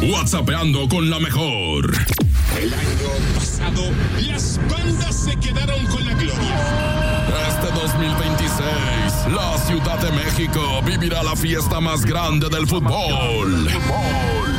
WhatsAppeando con la mejor. El año pasado, las bandas se quedaron con la gloria. Este 2026, la Ciudad de México vivirá la fiesta más grande del fútbol.